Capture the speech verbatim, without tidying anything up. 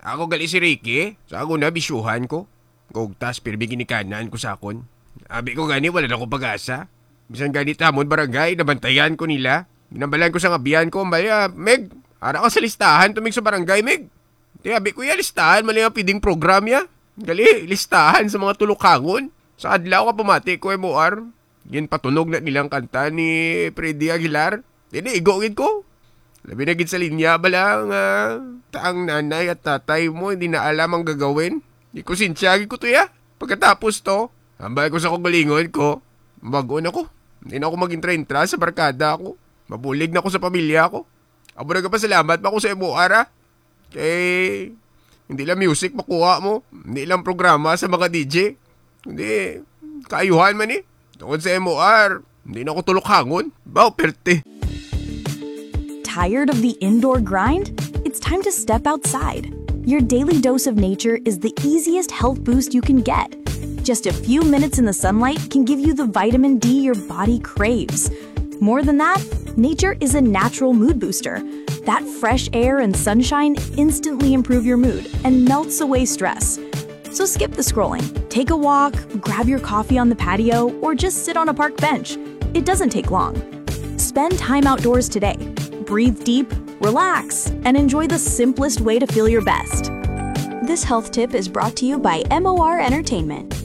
Ako gali si Ricky, sa ako na bisyuhan ko. Kugtas pirmi ginikanan ko sa akon. Abi ko gani wala na ko pag-asa. Bisan gani tamon barangay, nabantayan ko nila. Binambalan ko sa ngabihan ko, mbaya, Meg, ara ka sa listahan tumig sa barangay, Meg. Di abi ko ya listahan, mali nga piding program ya. Gali, listahan sa mga tulukangon. Sa adlaw ka pumati ko, M O R. Yan patunog na nilang kanta ni Freddy Aguilar. Dini, igawin ko. Labi na gid sa linya bala nga taang nanay at tatay mo hindi na alam ang gagawin. Di ko sinsyagi ko to ya. Pagkatapos to, hambal ko sa kugalingon ko. Bago na ko. Hindi na ako mag-intra-intra sa barkada ko. Mabulig na ako sa pamilya ko. Abo na ka pa salamat pa ako sa M O R ha. Kay hindi lang music makuha mo. Hindi lang programa sa mga D J. Hindi, kaayuhan man eh. Tungkol sa M O R, hindi na ako tulok-hangon. Bao, perte. Tired of the indoor grind? It's time to step outside. Your daily dose of nature is the easiest health boost you can get. Just a few minutes in the sunlight can give you the vitamin D your body craves. More than that, nature is a natural mood booster. That fresh air and sunshine instantly improve your mood and melts away stress. So skip the scrolling, take a walk, grab your coffee on the patio, or just sit on a park bench. It doesn't take long. Spend time outdoors today. Breathe deep, relax, and enjoy the simplest way to feel your best. This health tip is brought to you by M O R Entertainment.